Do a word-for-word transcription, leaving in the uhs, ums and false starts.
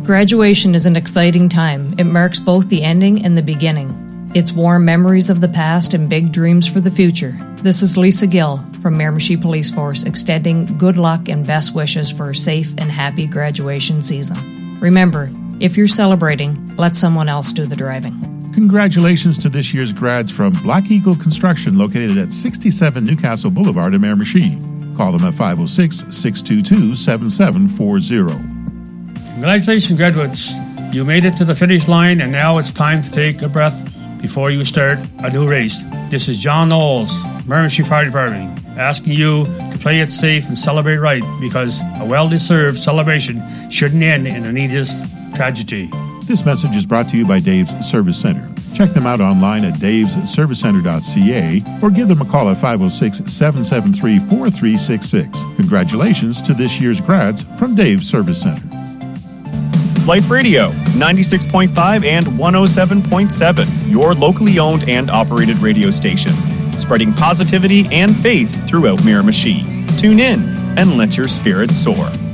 Graduation is an exciting time. It marks both the ending and the beginning. It's warm memories of the past and big dreams for the future. This is Lisa Gill from Miramichi Police Force, extending good luck and best wishes for a safe and happy graduation season. Remember, if you're celebrating, let someone else do the driving. Congratulations to this year's grads from Black Eagle Construction, located at sixty-seven Newcastle Boulevard in Miramichi. Call them at five oh six, six two two, seven seven four zero. Congratulations, graduates. You made it to the finish line, and now it's time to take a breath before you start a new race. This is John Knowles, Miramichi Fire Department, asking you to play it safe and celebrate right, because a well-deserved celebration shouldn't end in a needless tragedy. This message is brought to you by Dave's Service Center. Check them out online at daves service center dot c a or give them a call at five oh six, seven seven three, four three six six. Congratulations to this year's grads from Dave's Service Center. Life Radio, ninety-six point five and one oh seven point seven, your locally owned and operated radio station, spreading positivity and faith throughout Miramichi. Tune in and let your spirits soar.